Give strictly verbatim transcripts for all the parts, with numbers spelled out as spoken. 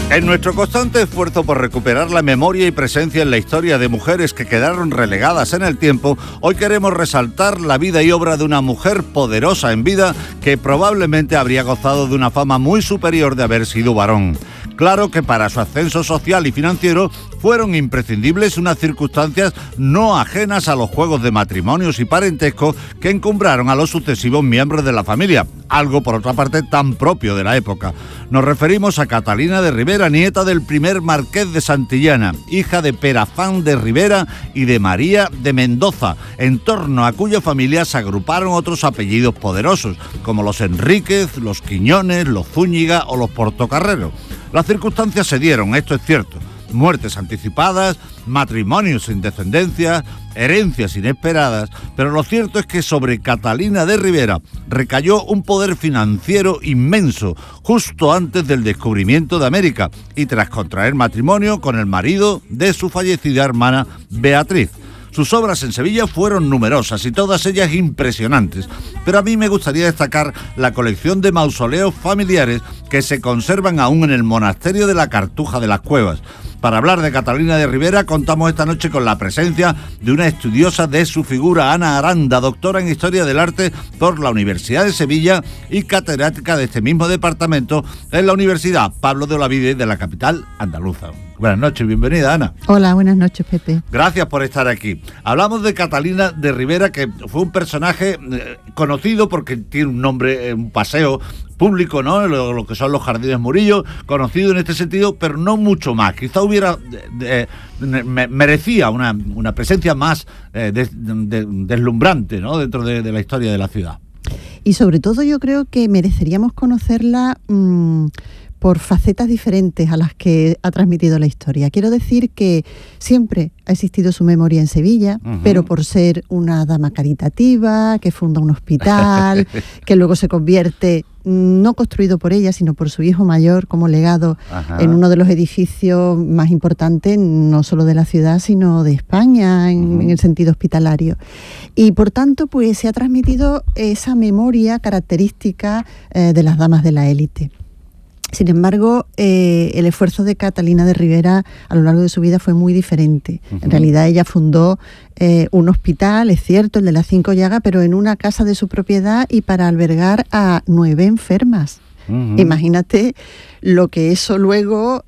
En nuestro constante esfuerzo por recuperar la memoria y presencia en la historia de mujeres que quedaron relegadas en el tiempo, hoy queremos resaltar la vida y obra de una mujer poderosa en vida que probablemente habría gozado de una fama muy superior de haber sido varón. Claro que para su ascenso social y financiero fueron imprescindibles unas circunstancias no ajenas a los juegos de matrimonios y parentesco que encumbraron a los sucesivos miembros de la familia, algo por otra parte tan propio de la época. Nos referimos a Catalina de Ribera, nieta del primer marqués de Santillana, hija de Perafán de Ribera y de María de Mendoza, en torno a cuya familia se agruparon otros apellidos poderosos, como los Enríquez, los Quiñones, los Zúñiga o los Portocarrero. Las circunstancias se dieron, esto es cierto: muertes anticipadas, matrimonios sin descendencia, herencias inesperadas, pero lo cierto es que sobre Catalina de Ribera recayó un poder financiero inmenso justo antes del descubrimiento de América y tras contraer matrimonio con el marido de su fallecida hermana Beatriz. Sus obras en Sevilla fueron numerosas y todas ellas impresionantes, pero a mí me gustaría destacar la colección de mausoleos familiares que se conservan aún en el monasterio de la Cartuja de las Cuevas. Para hablar de Catalina de Ribera contamos esta noche con la presencia de una estudiosa de su figura, Ana Aranda, doctora en Historia del Arte por la Universidad de Sevilla y catedrática de este mismo departamento en la Universidad Pablo de Olavide de la capital andaluza. Buenas noches, bienvenida, Ana. Hola, buenas noches, Pepe. Gracias por estar aquí. Hablamos de Catalina de Ribera, que fue un personaje eh, conocido porque tiene un nombre, eh, un paseo público, ¿no? Lo, lo que son los Jardines Murillo, conocido en este sentido, pero no mucho más. Quizá hubiera, de, de, me, merecía una, una presencia más eh, de, de, deslumbrante, ¿no? Dentro de, de la historia de la ciudad. Y sobre todo yo creo que mereceríamos conocerla mmm, por facetas diferentes a las que ha transmitido la historia. Quiero decir que siempre ha existido su memoria en Sevilla, uh-huh. pero por ser una dama caritativa, que funda un hospital, que luego se convierte, no construido por ella, sino por su hijo mayor, como legado Ajá. en uno de los edificios más importantes, no solo de la ciudad, sino de España, en, uh-huh. en el sentido hospitalario. Y por tanto, pues se ha transmitido esa memoria característica eh, de las damas de la élite. Sin embargo, eh, el esfuerzo de Catalina de Ribera a lo largo de su vida fue muy diferente. Uh-huh. En realidad ella fundó eh, un hospital, es cierto, el de las Cinco Llagas, pero en una casa de su propiedad y para albergar a nueve enfermas. Uh-huh. Imagínate lo que eso luego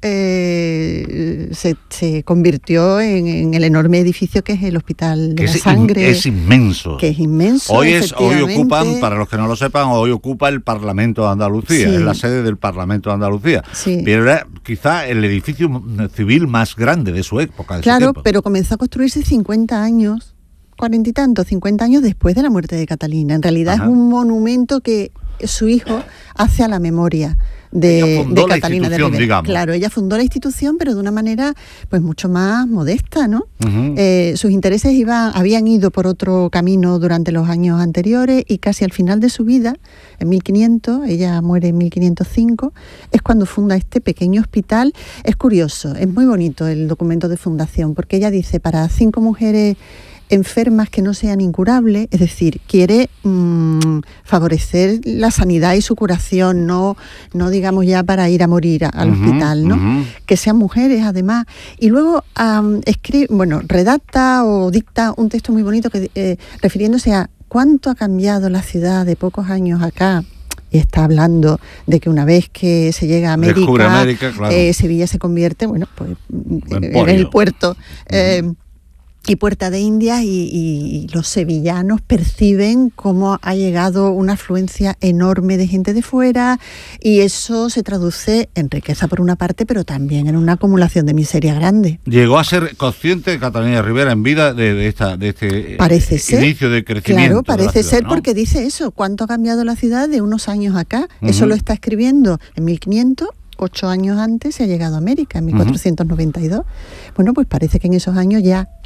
eh, se, se convirtió en, en el enorme edificio que es el Hospital de que la es Sangre. In, es inmenso. Que es inmenso, Hoy, es, hoy ocupan, para los que no lo sepan, hoy ocupa el Parlamento de Andalucía, sí. es la sede del Parlamento de Andalucía. Sí. Pero era quizá el edificio civil más grande de su época. De claro, su tiempo. Pero comenzó a construirse cincuenta años, cuarenta y tantos, cincuenta años después de la muerte de Catalina. En realidad Ajá. es un monumento que su hijo hace a la memoria de, de Catalina de Ribera. Digamos. Claro, ella fundó la institución, pero de una manera pues mucho más modesta, ¿no? Uh-huh. Eh, sus intereses iban, habían ido por otro camino durante los años anteriores y casi al final de su vida, en mil quinientos, ella muere en mil quinientos cinco, es cuando funda este pequeño hospital. Es curioso, es muy bonito el documento de fundación, porque ella dice, para cinco mujeres enfermas que no sean incurables, es decir, quiere mmm, favorecer la sanidad y su curación, no, no digamos ya para ir a morir a, al uh-huh, hospital, ¿no? Uh-huh. Que sean mujeres además. Y luego um, escribe, bueno, redacta o dicta un texto muy bonito que eh, refiriéndose a cuánto ha cambiado la ciudad de pocos años acá. Y está hablando de que una vez que se llega a América, América claro. eh, Sevilla se convierte, bueno, pues en, en el puerto. Uh-huh. Eh, y Puerta de Indias, y, y los sevillanos perciben cómo ha llegado una afluencia enorme de gente de fuera, y eso se traduce en riqueza por una parte, pero también en una acumulación de miseria grande. ¿Llegó a ser consciente Catalina de Ribera en vida de, de, esta, de este parece ser, inicio de crecimiento? Claro, parece ciudad, ser, ¿no? Porque dice eso, cuánto ha cambiado la ciudad de unos años acá. Uh-huh. Eso lo está escribiendo en mil quinientos. Ocho años antes se ha llegado a América, en mil cuatrocientos noventa y dos. Uh-huh. Bueno, pues parece que en esos años ya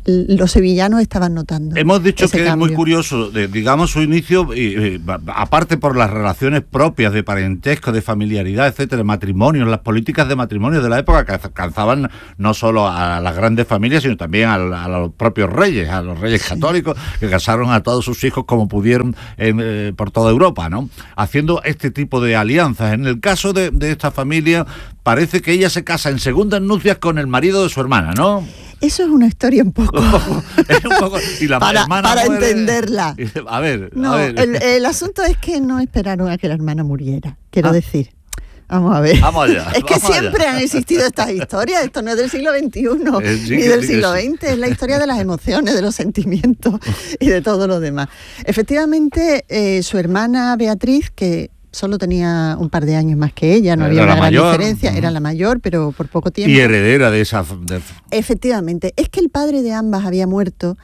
los sevillanos estaban notando. Hemos dicho que cambio. Es muy curioso, de, digamos, su inicio, y, y, aparte por las relaciones propias de parentesco, de familiaridad, etcétera, matrimonios, las políticas de matrimonio de la época que alcanzaban no solo a las grandes familias, sino también a, a los propios reyes, a los reyes católicos, sí, que casaron a todos sus hijos como pudieron en, eh, por toda Europa, ¿no? Haciendo este tipo de alianzas. En el caso de, de esta familia, parece que ella se casa en segundas nupcias con el marido de su hermana, ¿no? Eso es una historia un poco... es un poco y la para hermana para muere... entenderla. A ver, no, a ver. El, el asunto es que no esperaron a que la hermana muriera, quiero ah. decir. Vamos a ver. Vamos allá. Es que vamos siempre allá. han existido estas historias. Esto no es del siglo veintiuno eh, sí, ni del sí, siglo sí. veinte. Es la historia de las emociones, de los sentimientos y de todo lo demás. Efectivamente, eh, su hermana Beatriz, que solo tenía un par de años más que ella, no era había una gran mayor. diferencia, uh-huh. era la mayor, pero por poco tiempo. Y heredera de esa... De... Efectivamente. Es que el padre de ambas había muerto...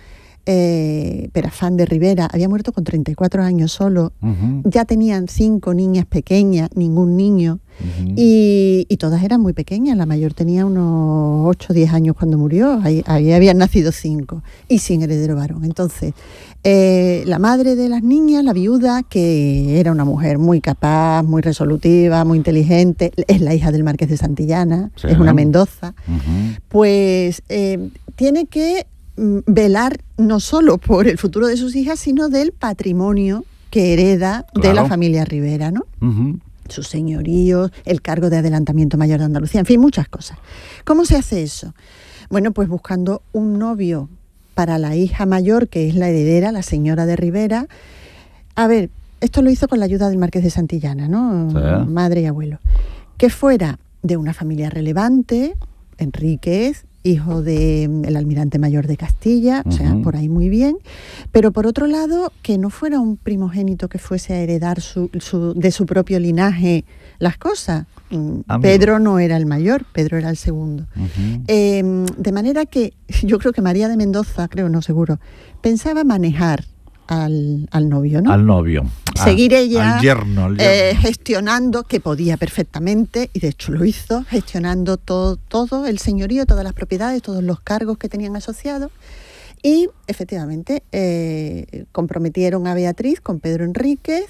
Eh, Perafán de Rivera había muerto con treinta y cuatro años solo, uh-huh. ya tenían cinco niñas pequeñas, ningún niño, uh-huh. y, y todas eran muy pequeñas, la mayor tenía unos ocho o diez años cuando murió, ahí, ahí habían nacido cinco, y sin heredero varón. Entonces, eh, la madre de las niñas, la viuda, que era una mujer muy capaz, muy resolutiva, muy inteligente, es la hija del Marqués de Santillana, sí. es una Mendoza, uh-huh. pues eh, tiene que velar no solo por el futuro de sus hijas, sino del patrimonio que hereda claro. de la familia Rivera, ¿no? Uh-huh. Sus señoríos, el cargo de adelantamiento mayor de Andalucía, en fin, muchas cosas. ¿Cómo se hace eso? Bueno, pues buscando un novio para la hija mayor, que es la heredera, la señora de Rivera. A ver, esto lo hizo con la ayuda del Marqués de Santillana, ¿no? Sí. Madre y abuelo. Que fuera de una familia relevante, Enríquez, hijo del de almirante mayor de Castilla, uh-huh. o sea, por ahí muy bien, pero por otro lado, que no fuera un primogénito que fuese a heredar su, su, de su propio linaje las cosas. Amigo. Pedro no era el mayor, Pedro era el segundo. Uh-huh. Eh, de manera que yo creo que María de Mendoza, creo, no seguro, pensaba manejar Al, al novio, ¿no? Al novio. Seguir ella al yerno, al yerno. Eh, gestionando, que podía perfectamente, y de hecho lo hizo, gestionando todo, todo el señorío, todas las propiedades, todos los cargos que tenían asociados. Y efectivamente eh, comprometieron a Beatriz con Pedro Enríquez.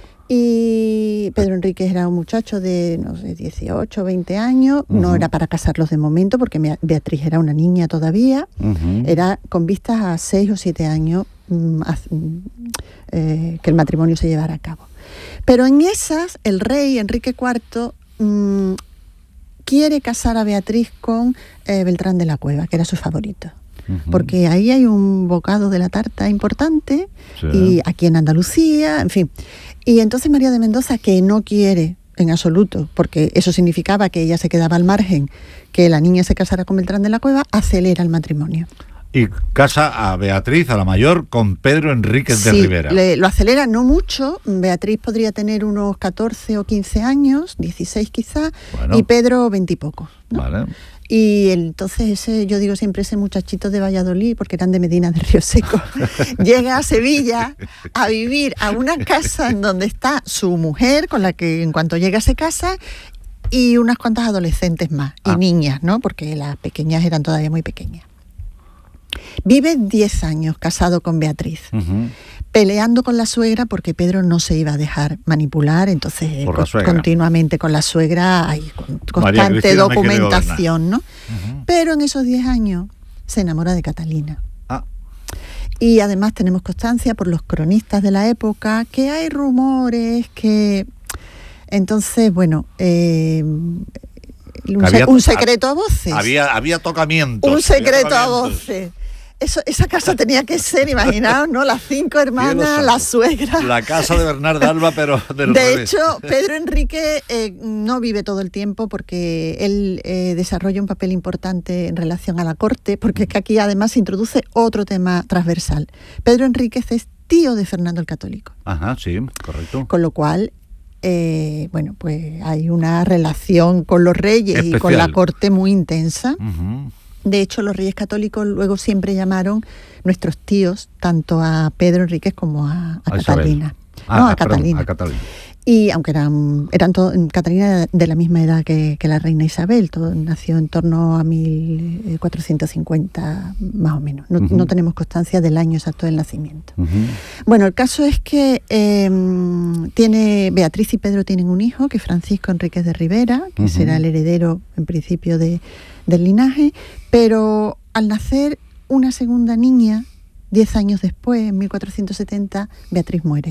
Y Pedro Enríquez era un muchacho de, no sé, dieciocho, veinte años. Uh-huh. No era para casarlos de momento, porque Beatriz era una niña todavía. Uh-huh. Era con vistas a seis o siete años mm, eh, que el matrimonio se llevara a cabo. Pero en esas, el rey Enrique cuarto mmm, quiere casar a Beatriz con eh, Beltrán de la Cueva, que era su favorito. Uh-huh. Porque ahí hay un bocado de la tarta importante, sí. y aquí en Andalucía, en fin. Y entonces María de Mendoza, que no quiere en absoluto, porque eso significaba que ella se quedaba al margen, que la niña se casara con Beltrán de la Cueva, acelera el matrimonio. Y casa a Beatriz, a la mayor, con Pedro Enríquez sí, de Rivera. Le, lo acelera no mucho. Beatriz podría tener unos catorce o quince años, dieciséis quizás, bueno. y Pedro veinte y pocos, ¿no? Vale. Y entonces ese, yo digo siempre, ese muchachito de Valladolid, porque eran de Medina de Río Seco, llega a Sevilla a vivir a una casa en donde está su mujer, con la que en cuanto llega se casa, y unas cuantas adolescentes más, y ah. niñas, ¿no? Porque las pequeñas eran todavía muy pequeñas. Vive diez años casado con Beatriz, uh-huh. peleando con la suegra porque Pedro no se iba a dejar manipular, entonces co- continuamente con la suegra hay constante documentación, ¿no? Uh-huh. Pero en esos diez años se enamora de Catalina. Ah. Y además tenemos constancia por los cronistas de la época que hay rumores que... Entonces, bueno... Eh, Un, había, un secreto a voces. Había, había tocamientos. Un secreto tocamientos. a voces. Eso, esa casa tenía que ser, imaginaos, ¿no? Las cinco hermanas, la suegra. La casa de Bernarda Alba, pero del De revés. hecho, Pedro Enrique eh, no vive todo el tiempo porque él eh, desarrolla un papel importante en relación a la corte, porque es que aquí además se introduce otro tema transversal. Pedro Enríquez es tío de Fernando el Católico. Ajá, sí, correcto. Con lo cual... Eh, bueno, pues hay una relación con los reyes especial. Y con la corte muy intensa. Uh-huh. De hecho, los reyes católicos luego siempre llamaron nuestros tíos, tanto a Pedro Enríquez como a, a, a Catalina. Ah, no, a, a, Catalina. Perdón, a Catalina. Y aunque eran, eran todo, Catalina de la misma edad que, que la reina Isabel, todo, nació en torno a mil cuatrocientos cincuenta más o menos. No, uh-huh. no tenemos constancia del año exacto del nacimiento. Uh-huh. Bueno, el caso es que eh, tiene Beatriz y Pedro tienen un hijo, que es Francisco Enríquez de Rivera, que uh-huh. será el heredero en principio de, del linaje, pero al nacer una segunda niña, diez años después, en mil cuatrocientos setenta, Beatriz muere.